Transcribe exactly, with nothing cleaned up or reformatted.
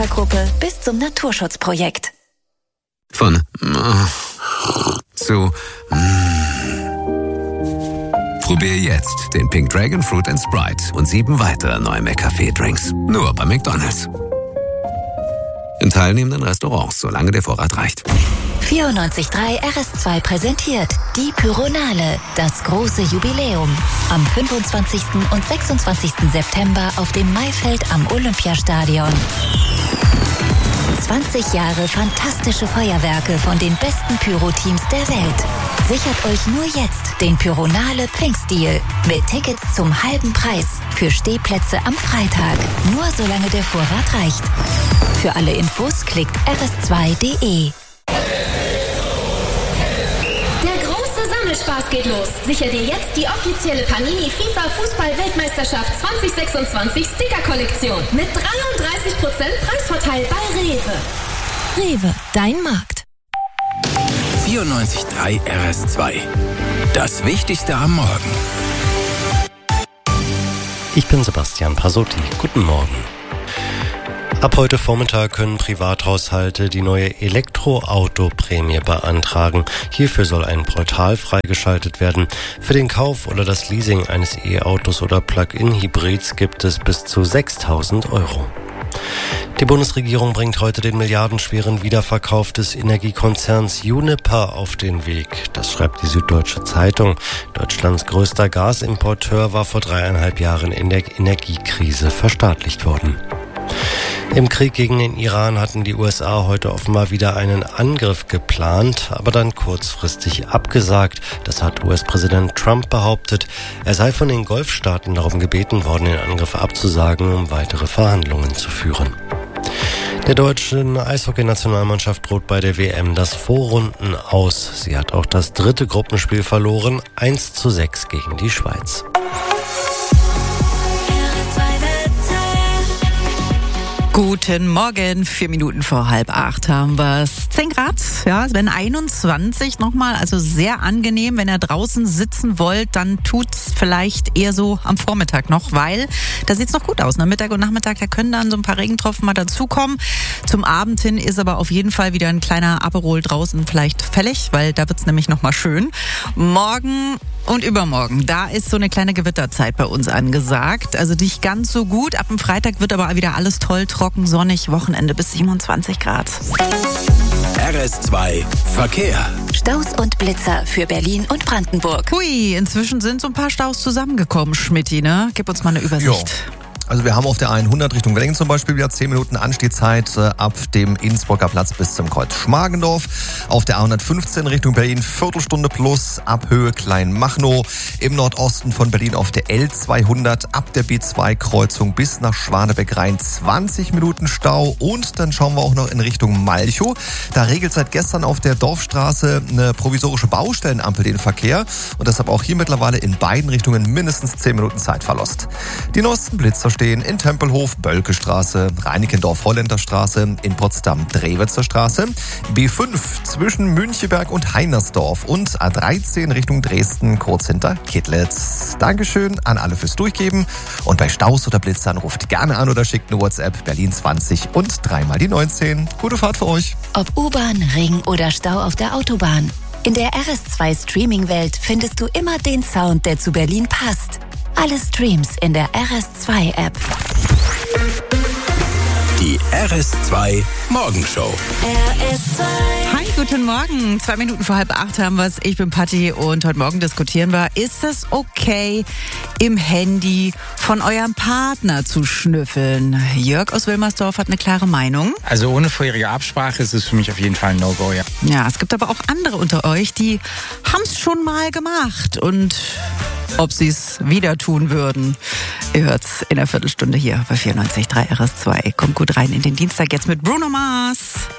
Kräutergruppe bis zum Naturschutzprojekt. Von äh, zu äh. Probier jetzt den Pink Dragon Fruit and Sprite und sieben weitere neue McCafé-Drinks. Nur bei McDonald's. In teilnehmenden Restaurants, solange der Vorrat reicht. vierundneunzig Komma drei R S zwei präsentiert die Pyronale, das große Jubiläum. Am fünfundzwanzigsten und sechsundzwanzigsten September auf dem Maifeld am Olympiastadion. zwanzig Jahre fantastische Feuerwerke von den besten Pyro-Teams der Welt. Sichert euch nur jetzt den Pyronale Pfingstdeal mit Tickets zum halben Preis für Stehplätze am Freitag. Nur solange der Vorrat reicht. Für alle Infos klickt r s zwei punkt d e. Der große Sammelspaß geht los. Sicher dir jetzt die offizielle Panini FIFA Fußball-Weltmeisterschaft zwanzig sechsundzwanzig Sticker-Kollektion mit dreiunddreißig Prozent Preisvorteil bei Rewe. Rewe, dein Markt. vierundneunzig Komma drei R S zwei. Das Wichtigste am Morgen. Ich bin Sebastian Pasotti. Guten Morgen. Ab heute Vormittag können Privathaushalte die neue Elektroauto-Prämie beantragen. Hierfür soll ein Portal freigeschaltet werden. Für den Kauf oder das Leasing eines E-Autos oder Plug-in-Hybrids gibt es bis zu sechstausend Euro. Die Bundesregierung bringt heute den milliardenschweren Wiederverkauf des Energiekonzerns Uniper auf den Weg. Das schreibt die Süddeutsche Zeitung. Deutschlands größter Gasimporteur war vor dreieinhalb Jahren in der Energiekrise verstaatlicht worden. Im Krieg gegen den Iran hatten die U S A heute offenbar wieder einen Angriff geplant, aber dann kurzfristig abgesagt. Das hat U S-Präsident Trump behauptet. Er sei von den Golfstaaten darum gebeten worden, den Angriff abzusagen, um weitere Verhandlungen zu führen. Der deutschen Eishockey-Nationalmannschaft droht bei der W M das Vorrunden aus. Sie hat auch das dritte Gruppenspiel verloren, eins zu sechs gegen die Schweiz. Guten Morgen, vier Minuten vor halb acht haben wir es. zehn Grad, ja, es werden einundzwanzig nochmal, also sehr angenehm. Wenn ihr draußen sitzen wollt, dann tut's vielleicht eher so am Vormittag noch, weil da sieht's noch gut aus. Ne? Mittag und Nachmittag, da können dann so ein paar Regentropfen mal dazukommen. Zum Abend hin ist aber auf jeden Fall wieder ein kleiner Aperol draußen vielleicht fällig, weil da wird's nämlich nochmal schön. Morgen und übermorgen, da ist so eine kleine Gewitterzeit bei uns angesagt. Also nicht ganz so gut. Ab dem Freitag wird aber wieder alles toll, trocken, sonnig. Wochenende bis siebenundzwanzig Grad. R S zwei Verkehr. Staus und Blitzer für Berlin und Brandenburg. Hui, inzwischen sind so ein paar Staus zusammengekommen, Schmidti, ne? Gib uns mal eine Übersicht. Jo. Also wir haben auf der hundert Richtung Wedding zum Beispiel wieder zehn Minuten Anstehzeit äh, ab dem Innsbrucker Platz bis zum Kreuz Schmargendorf. Auf der hundertfünfzehn Richtung Berlin Viertelstunde plus ab Höhe Kleinmachnow. Im Nordosten von Berlin auf der L zweihundert ab der B zwei Kreuzung bis nach Schwanebeck rein zwanzig Minuten Stau. Und dann schauen wir auch noch in Richtung Malchow. Da regelt seit gestern auf der Dorfstraße eine provisorische Baustellenampel den Verkehr. Und deshalb auch hier mittlerweile in beiden Richtungen mindestens zehn Minuten Zeitverlust. Die neuesten Blitzer stehen in Tempelhof, Bölkestraße, Reinickendorf, Holländerstraße, in Potsdam, Drewitzer Straße, B fünf zwischen Müncheberg und Heinersdorf und A dreizehn Richtung Dresden, kurz hinter Kittlitz. Dankeschön an alle fürs Durchgeben und bei Staus oder Blitzern ruft gerne an oder schickt eine WhatsApp Berlin zwanzig und dreimal die neunzehn. Gute Fahrt für euch. Ob U-Bahn, Ring oder Stau auf der Autobahn. In der R S zwei Streaming-Welt findest du immer den Sound, der zu Berlin passt. Alle Streams in der R S zwei App. Die R S zwei Morgenshow. R S zwei. Hi, guten Morgen. Zwei Minuten vor halb acht haben wir es. Ich bin Patti und heute Morgen diskutieren wir, ist es okay, im Handy von eurem Partner zu schnüffeln? Jörg aus Wilmersdorf hat eine klare Meinung. Also ohne vorherige Absprache ist es für mich auf jeden Fall ein No-Go, ja. Ja, es gibt aber auch andere unter euch, die haben es schon mal gemacht und ob sie es wieder tun würden. Ihr hört's in der Viertelstunde hier bei vierundneunzig Komma drei R S zwei. Kommt gut rein in den Dienstag jetzt mit Bruno Mars.